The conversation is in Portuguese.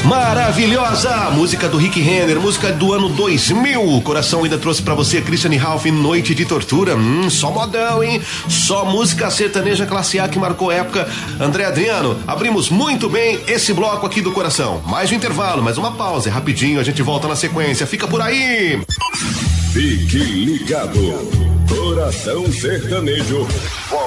Maravilhosa! Música do Rick Renner, música do ano 2000. O Coração ainda trouxe pra você Christian Ralph, Noite de Tortura. Só modão, hein? Só música sertaneja classe A que marcou época. André Adriano, abrimos muito bem esse bloco aqui do Coração. Mais um intervalo, mais uma pausa. É rapidinho, a gente volta na sequência. Fica por aí! Fique ligado. Coração Sertanejo.